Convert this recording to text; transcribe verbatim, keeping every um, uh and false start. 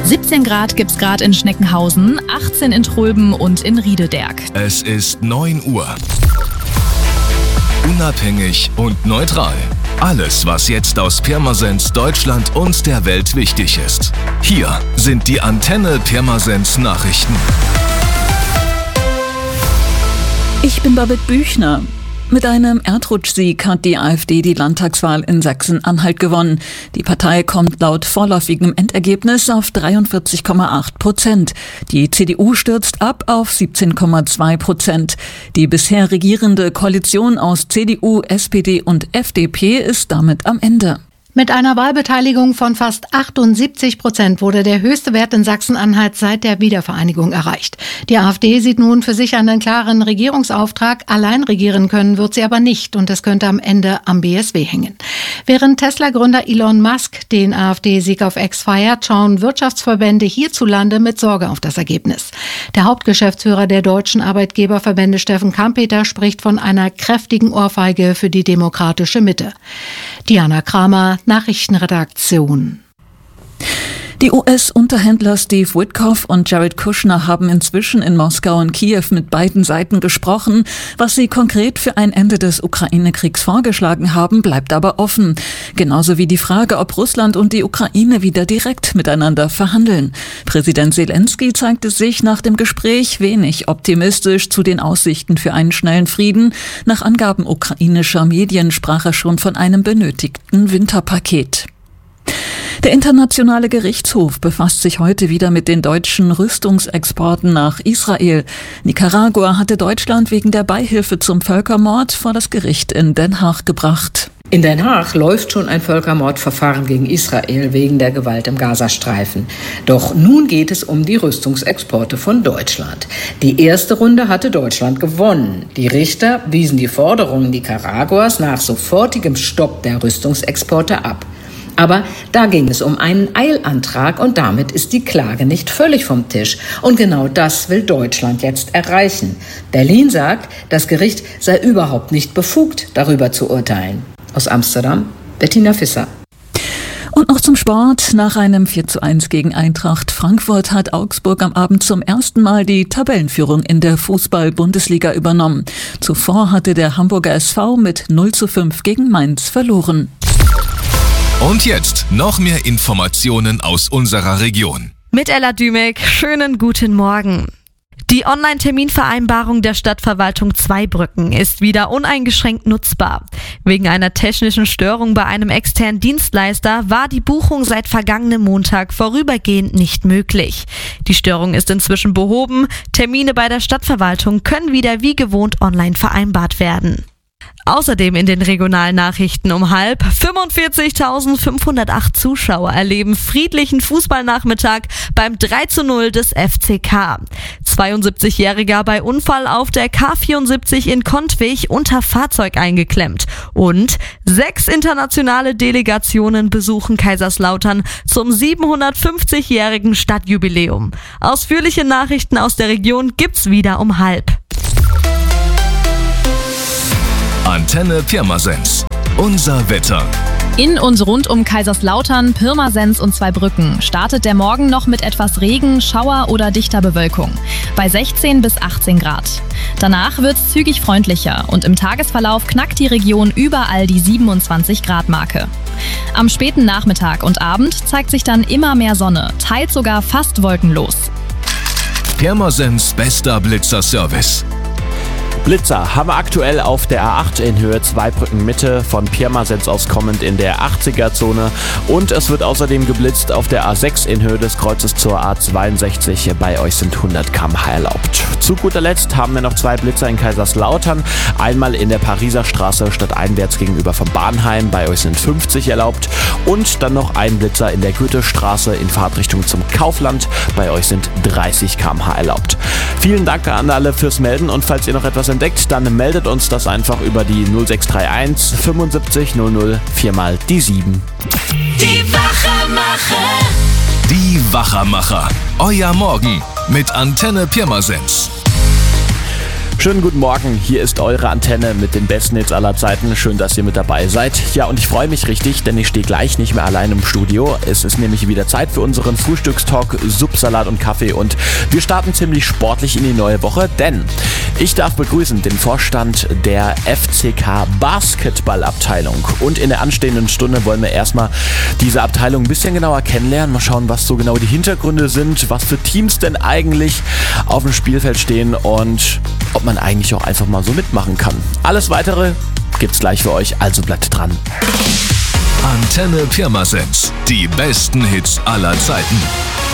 siebzehn Grad gibt's gerade in Schneckenhausen, achtzehn in Tröben und in Riedederg. Es ist neun Uhr. Unabhängig und neutral. Alles, was jetzt aus Pirmasens, Deutschland und der Welt wichtig ist. Hier sind die Antenne Pirmasens Nachrichten. Ich bin Babette Büchner. Mit einem Erdrutschsieg hat die AfD die Landtagswahl in Sachsen-Anhalt gewonnen. Die Partei kommt laut vorläufigem Endergebnis auf dreiundvierzig Komma acht Prozent. Die C D U stürzt ab auf siebzehn Komma zwei Prozent. Die bisher regierende Koalition aus C D U, S P D und F D P ist damit am Ende. Mit einer Wahlbeteiligung von fast achtundsiebzig Prozent wurde der höchste Wert in Sachsen-Anhalt seit der Wiedervereinigung erreicht. Die AfD sieht nun für sich einen klaren Regierungsauftrag. Allein regieren können wird sie aber nicht und es könnte am Ende am B S W hängen. Während Tesla-Gründer Elon Musk den AfD-Sieg auf X feiert, schauen Wirtschaftsverbände hierzulande mit Sorge auf das Ergebnis. Der Hauptgeschäftsführer der deutschen Arbeitgeberverbände, Steffen Kampeter, spricht von einer kräftigen Ohrfeige für die demokratische Mitte. Diana Kramer, Nachrichtenredaktion. Die U S-Unterhändler Steve Witkoff und Jared Kushner haben inzwischen in Moskau und Kiew mit beiden Seiten gesprochen. Was sie konkret für ein Ende des Ukraine-Kriegs vorgeschlagen haben, bleibt aber offen. Genauso wie die Frage, ob Russland und die Ukraine wieder direkt miteinander verhandeln. Präsident Zelensky zeigte sich nach dem Gespräch wenig optimistisch zu den Aussichten für einen schnellen Frieden. Nach Angaben ukrainischer Medien sprach er schon von einem benötigten Winterpaket. Der Internationale Gerichtshof befasst sich heute wieder mit den deutschen Rüstungsexporten nach Israel. Nicaragua hatte Deutschland wegen der Beihilfe zum Völkermord vor das Gericht in Den Haag gebracht. In Den Haag läuft schon ein Völkermordverfahren gegen Israel wegen der Gewalt im Gazastreifen. Doch nun geht es um die Rüstungsexporte von Deutschland. Die erste Runde hatte Deutschland gewonnen. Die Richter wiesen die Forderungen Nicaraguas nach sofortigem Stopp der Rüstungsexporte ab. Aber da ging es um einen Eilantrag und damit ist die Klage nicht völlig vom Tisch. Und genau das will Deutschland jetzt erreichen. Berlin sagt, das Gericht sei überhaupt nicht befugt, darüber zu urteilen. Aus Amsterdam, Bettina Visser. Und noch zum Sport. Nach einem vier zu eins gegen Eintracht Frankfurt hat Augsburg am Abend zum ersten Mal die Tabellenführung in der Fußball-Bundesliga übernommen. Zuvor hatte der Hamburger S V mit null zu fünf gegen Mainz verloren. Und jetzt noch mehr Informationen aus unserer Region. Mit Ella Dümek, schönen guten Morgen. Die Online-Terminvereinbarung der Stadtverwaltung Zweibrücken ist wieder uneingeschränkt nutzbar. Wegen einer technischen Störung bei einem externen Dienstleister war die Buchung seit vergangenem Montag vorübergehend nicht möglich. Die Störung ist inzwischen behoben. Termine bei der Stadtverwaltung können wieder wie gewohnt online vereinbart werden. Außerdem in den regionalen Nachrichten um halb. fünfundvierzigtausendfünfhundertacht Zuschauer erleben friedlichen Fußballnachmittag beim drei zu null des F C K. zweiundsiebzigjähriger bei Unfall auf der K vierundsiebzig in Kontwig unter Fahrzeug eingeklemmt. Und sechs internationale Delegationen besuchen Kaiserslautern zum siebenhundertfünfzigjährigen Stadtjubiläum. Ausführliche Nachrichten aus der Region gibt's wieder um halb. Antenne Pirmasens. Unser Wetter. In und rund um Kaiserslautern, Pirmasens und Zweibrücken startet der Morgen noch mit etwas Regen, Schauer oder dichter Bewölkung. Bei sechzehn bis achtzehn Grad. Danach wird's zügig freundlicher und im Tagesverlauf knackt die Region überall die siebenundzwanzig Grad Marke. Am späten Nachmittag und Abend zeigt sich dann immer mehr Sonne, teils sogar fast wolkenlos. Pirmasens bester Blitzer-Service. Blitzer haben wir aktuell auf der A acht in Höhe Zweibrücken Mitte von Pirmasens aus kommend in der achtziger-Zone und es wird außerdem geblitzt auf der A sechs in Höhe des Kreuzes zur A zweiundsechzig. Bei euch sind hundert Kilometer pro Stunde erlaubt. Zu guter Letzt haben wir noch zwei Blitzer in Kaiserslautern. Einmal in der Pariser Straße stadteinwärts gegenüber vom Bahnheim. Bei euch sind fünfzig erlaubt. Und dann noch ein Blitzer in der Goethestraße in Fahrtrichtung zum Kaufland. Bei euch sind dreißig Kilometer pro Stunde erlaubt. Vielen Dank an alle fürs Melden und falls ihr noch etwas entdeckt, dann meldet uns das einfach über die null sechs drei eins fünfundsiebzig null null viermal die sieben. Die Wachermacher. Die Wachermacher. Euer Morgen mit Antenne Pirmasens. Schönen guten Morgen, hier ist eure Antenne mit den besten Hits aller Zeiten. Schön, dass ihr mit dabei seid. Ja, und ich freue mich richtig, denn ich stehe gleich nicht mehr allein im Studio. Es ist nämlich wieder Zeit für unseren Frühstückstalk, Subsalat und Kaffee und wir starten ziemlich sportlich in die neue Woche, denn ich darf begrüßen den Vorstand der F C K Basketballabteilung. Und in der anstehenden Stunde wollen wir erstmal diese Abteilung ein bisschen genauer kennenlernen. Mal schauen, was so genau die Hintergründe sind, was für Teams denn eigentlich auf dem Spielfeld stehen und ob man eigentlich auch einfach mal so mitmachen kann. Alles Weitere gibt's gleich für euch, also bleibt dran. Antenne Pirmasens, die besten Hits aller Zeiten.